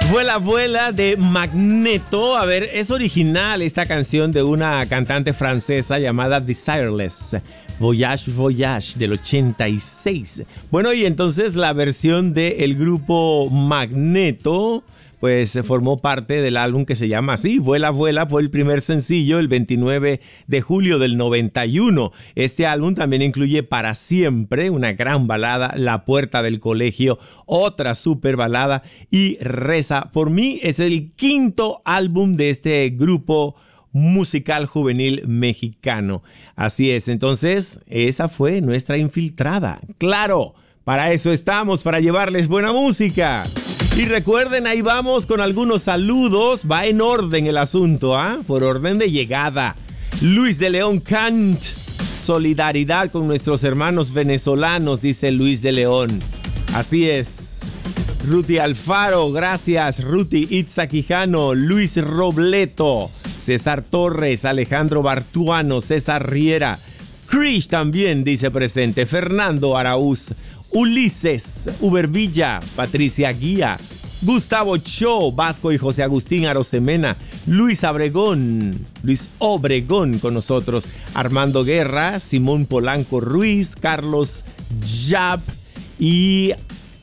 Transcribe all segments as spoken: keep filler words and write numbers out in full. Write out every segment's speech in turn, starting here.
Vuela, vuela de Magneto. A ver, es original esta canción de una cantante francesa llamada Desireless. Voyage, Voyage del ochenta y seis. Bueno, y entonces la versión del grupo Magneto pues formó parte del álbum que se llama así, Vuela, Vuela, fue el primer sencillo el veintinueve de julio del noventa y uno. Este álbum también incluye Para Siempre, una gran balada, La Puerta del Colegio, otra super balada, y Reza por mí. Es el quinto álbum de este grupo musical juvenil mexicano. Así es, entonces esa fue nuestra infiltrada. ¡Claro! Para eso estamos, para llevarles buena música. Y recuerden, ahí vamos con algunos saludos. Va en orden el asunto, ¿ah? ¿eh? Por orden de llegada. Luis de León Kant. Solidaridad con nuestros hermanos venezolanos, dice Luis de León. Así es. Ruti Alfaro, gracias. Ruti Itza Quijano, Luis Robleto, César Torres, Alejandro Bartuano, César Riera. Krish también dice presente. Fernando Araúz. Ulises, Ubervilla, Patricia Guía, Gustavo Cho, Vasco y José Agustín Arosemena, Luis Obregón, Luis Obregón con nosotros, Armando Guerra, Simón Polanco Ruiz, Carlos Yap y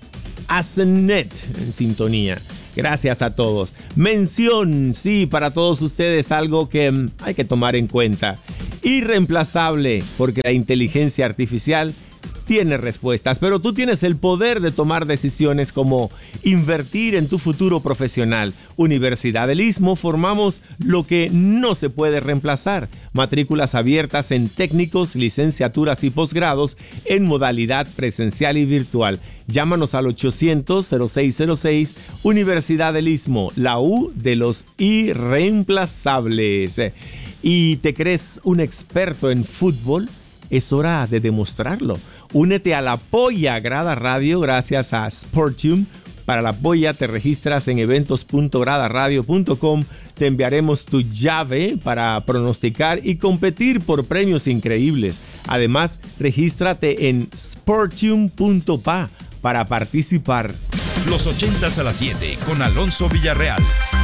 Asenet en sintonía. Gracias a todos. Mención, sí, para todos ustedes, algo que hay que tomar en cuenta. Irreemplazable, porque la inteligencia artificial tiene respuestas, pero tú tienes el poder de tomar decisiones como invertir en tu futuro profesional. Universidad del Istmo, formamos lo que no se puede reemplazar. Matrículas abiertas en técnicos, licenciaturas y posgrados en modalidad presencial y virtual. Llámanos al ochocientos cero seis cero seis. Universidad del Istmo, la U de los irreemplazables. ¿Y te crees un experto en fútbol? Es hora de demostrarlo. Únete a la Polla Grada Radio gracias a Sportium. Para la Polla te registras en eventos punto grada radio punto com. Te enviaremos tu llave para pronosticar y competir por premios increíbles. Además, regístrate en sportium punto pa para participar. Los ochentas a las siete con Alonso Villarreal.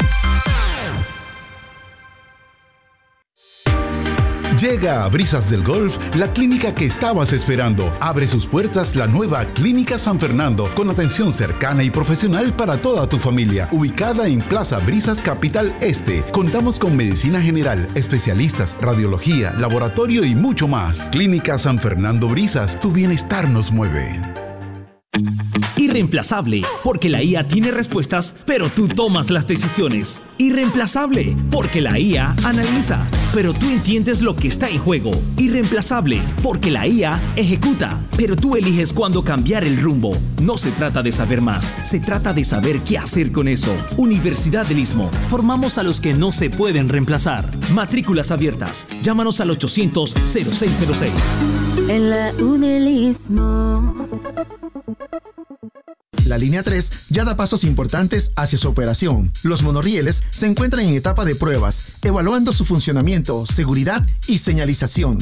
Llega a Brisas del Golf, la clínica que estabas esperando. Abre sus puertas la nueva Clínica San Fernando, con atención cercana y profesional para toda tu familia. Ubicada en Plaza Brisas, Capital Este. Contamos con medicina general, especialistas, radiología, laboratorio y mucho más. Clínica San Fernando Brisas, tu bienestar nos mueve. Irreemplazable, porque la I A tiene respuestas, pero tú tomas las decisiones. Irreemplazable, porque la I A analiza, pero tú entiendes lo que está en juego. Irreemplazable, porque la I A ejecuta, pero tú eliges cuándo cambiar el rumbo. No se trata de saber más, se trata de saber qué hacer con eso. Universidad del Istmo, formamos a los que no se pueden reemplazar. Matrículas abiertas, llámanos al ochocientos cero seis cero seis. En la U del Istmo. La línea tres ya da pasos importantes hacia su operación. Los monorrieles se encuentran en etapa de pruebas, evaluando su funcionamiento, seguridad y señalización.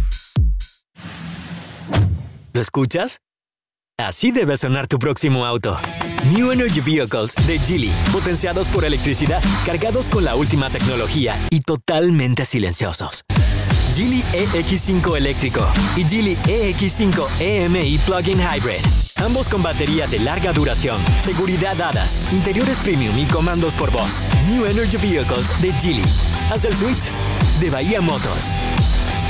¿Lo escuchas? Así debe sonar tu próximo auto. New Energy Vehicles de Geely, potenciados por electricidad, cargados con la última tecnología y totalmente silenciosos. Geely E X cinco eléctrico y Geely E X cinco E M I Plug-in Hybrid. Ambos con batería de larga duración, seguridad A D A S, interiores premium y comandos por voz. New Energy Vehicles de Geely. Haz el switch de Bahía Motors.